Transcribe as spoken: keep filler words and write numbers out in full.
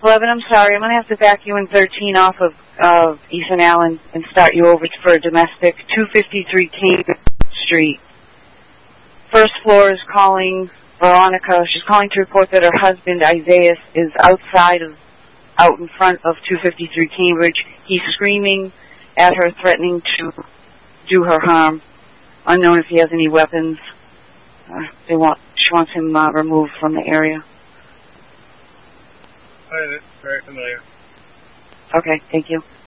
eleven, I'm sorry. I'm going to have to back you in thirteen off of uh, Ethan Allen and start you over for a domestic. two fifty-three Cambridge Street. First floor is calling Veronica. She's calling to report that her husband, Isaiah, is outside of, out in front of two fifty-three Cambridge. He's screaming at her, threatening to do her harm. Unknown if he has any weapons. Uh, they want, she wants him uh, removed from the area. Hi, that's very familiar. Okay, thank you.